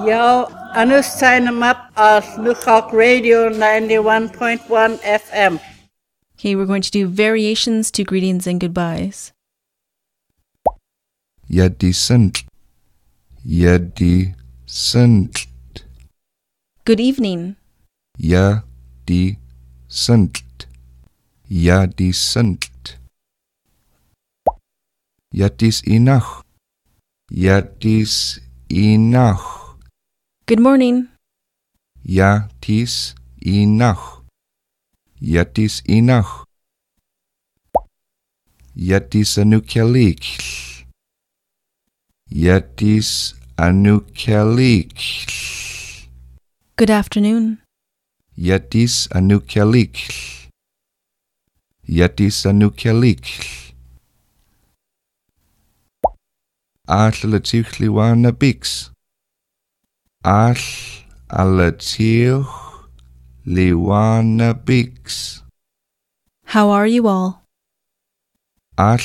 Ja, anus sign them up as New Hawk Radio 91.1 FM. Okay, we're going to do variations to greetings and goodbyes. Ja, die sind. Ja, die sind. Good evening. Ja, die sind. Ja, die sind. Ja, dies inach. Ja, dies inach. Good morning. Ja, dies inach. Ja, dies inach. Ja, dies anukelik. Ja, dies anukelik. Good afternoon. Ja, dies anukelik. Ja, dies anukelik. All liwana biks. All liwana biks. How are you all? All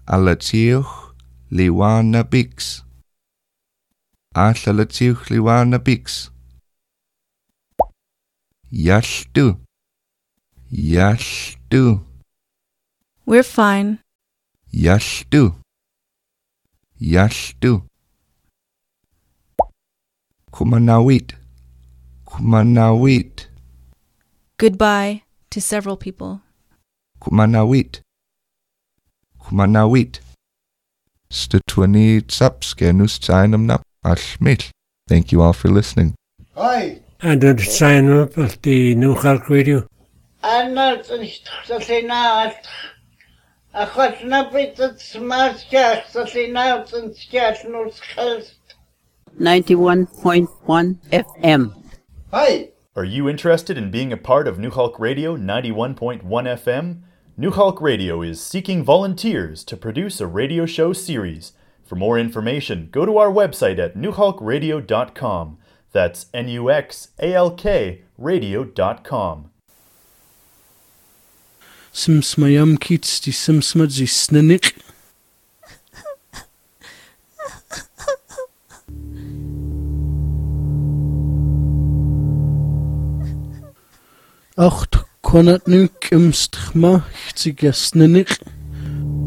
liwana biks. All liwana biks. Yashtu. Yashtu. We're fine. Yashtu. Yashtu. Kumanawit. Kumanawit. Goodbye to several people. Kumanawit. Kumanawit. Stutwani tsapskenus tsainamnap ashmil. Thank you all for listening. Hi. And then sign up at the New Hawk Radio. Annars nicht so sinat. Ach was na bitte smaskach so sinat und skach nur skast. 91.1 FM. Hi. Are you interested in being a part of New Hawk Radio 91.1 FM? New Hawk Radio is seeking volunteers to produce a radio show series. For more information, go to our website at newhawkradio.com. That's NUXALK radio.com. Simsmayam kits di simsmadzi snenik. Acht konat nuk imstchma chziga snenik.